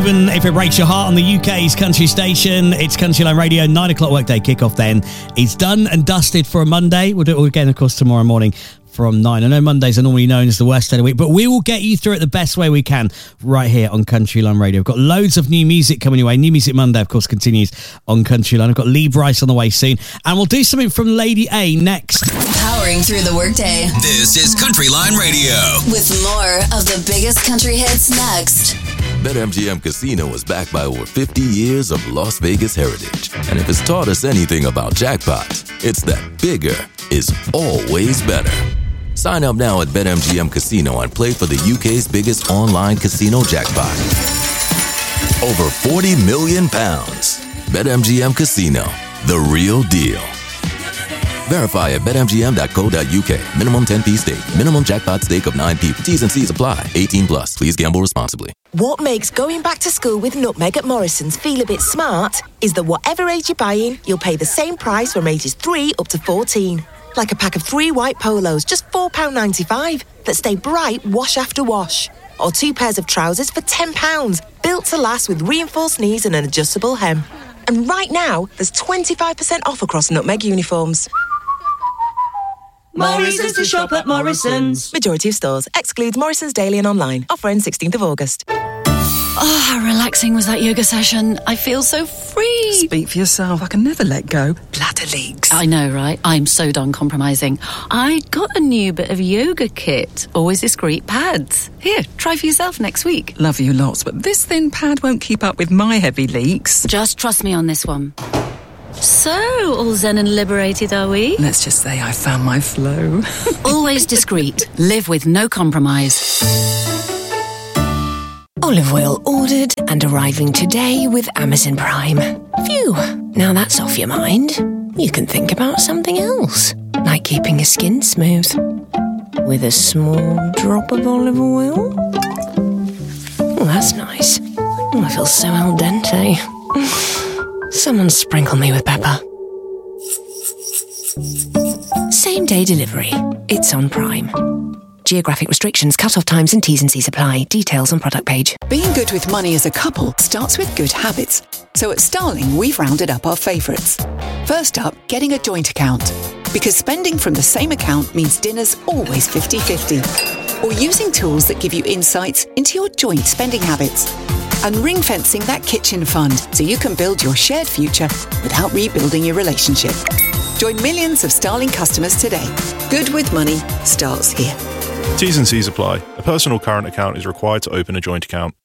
Even if it breaks your heart on the UK's country station, it's Country Line Radio. 9 o'clock workday kickoff then. It's done and dusted for a Monday. We'll do it all again, of course, tomorrow morning from 9. I know Mondays are normally known as the worst day of the week, but we will get you through it the best way we can right here on Country Line Radio. We've got loads of new music coming your way. New Music Monday, of course, continues on Country Line. I've got Lee Bryce on the way soon, and we'll do something from Lady A next. Powering through the workday. This is Country Line Radio. With more of the biggest country hits next. BetMGM Casino is backed by over 50 years of Las Vegas heritage. And if it's taught us anything about jackpots, it's that bigger is always better. Sign up now at BetMGM Casino and play for the UK's biggest online casino jackpot. Over £40 million. BetMGM Casino, the real deal. Verify at betmgm.co.uk. Minimum 10p stake. Minimum jackpot stake of 9p. T's and C's apply. 18 plus. Please gamble responsibly. What makes going back to school with Nutmeg at Morrison's feel a bit smart is that whatever age you're buying, you'll pay the same price from ages 3 up to 14. Like a pack of 3 white polos, just £4.95, that stay bright wash after wash. Or 2 pairs of trousers for £10, built to last with reinforced knees and an adjustable hem. And right now, there's 25% off across Nutmeg uniforms. More reasons to shop at Morrison's. Majority of stores. Excludes Morrison's Daily and online. Offer ends 16th of August. Oh, how relaxing was that yoga session. I feel so free. Speak for yourself. I can never let go. Bladder leaks. I know, right? I'm so done compromising. I got a new bit of yoga kit. Always discreet pads. Here, try for yourself next week. Love you lots, but this thin pad won't keep up with my heavy leaks. Just trust me on this one. So, all zen and liberated, are we? Let's just say I found my flow. Always discreet. Live with no compromise. Olive oil ordered and arriving today with Amazon Prime. Phew, now that's off your mind. You can think about something else, like keeping your skin smooth. With a small drop of olive oil. Oh, that's nice. Oh, I feel so al dente. Someone sprinkle me with pepper. Same day delivery. It's on Prime. Geographic restrictions, cut-off times and T's and C's apply. Details on product page. Being good with money as a couple starts with good habits. So at Starling, we've rounded up our favourites. First up, getting a joint account. Because spending from the same account means dinner's always 50-50. Or using tools that give you insights into your joint spending habits. And ring-fencing that kitchen fund so you can build your shared future without rebuilding your relationship. Join millions of Starling customers today. Good with money starts here. T's and C's apply. A personal current account is required to open a joint account.